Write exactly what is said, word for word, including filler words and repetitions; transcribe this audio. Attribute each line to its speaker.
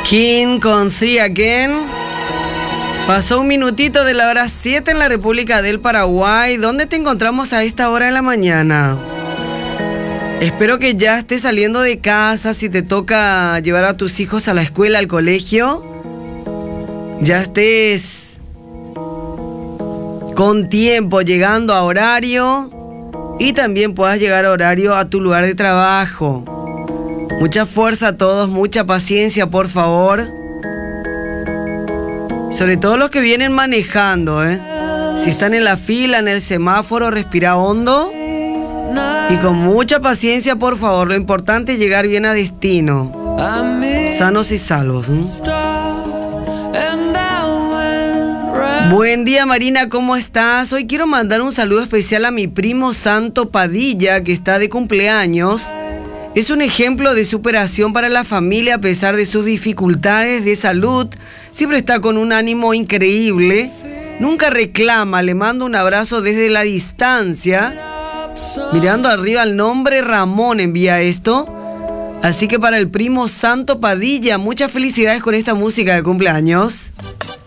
Speaker 1: King con Three Again. Pasó un minutito de la hora siete en la República del Paraguay. ¿Dónde te encontramos a esta hora de la mañana? Espero que ya estés saliendo de casa. Si te toca llevar a tus hijos a la escuela, al colegio, ya estés con tiempo, llegando a horario, y también puedas llegar a horario a tu lugar de trabajo. Mucha fuerza a todos, mucha paciencia, por favor. Sobre todo los que vienen manejando, ¿eh? Si están en la fila, en el semáforo, respira hondo y con mucha paciencia, por favor. Lo importante es llegar bien a destino, sanos y salvos, ¿eh? Buen día, Marina, ¿cómo estás? Hoy quiero mandar un saludo especial a mi primo Santo Padilla, que está de cumpleaños. Es un ejemplo de superación para la familia a pesar de sus dificultades de salud. Siempre está con un ánimo increíble. Nunca reclama. Le mando un abrazo desde la distancia. Mirando arriba el nombre Ramón envía esto. Así que para el primo Santo Padilla, muchas felicidades con esta música de cumpleaños.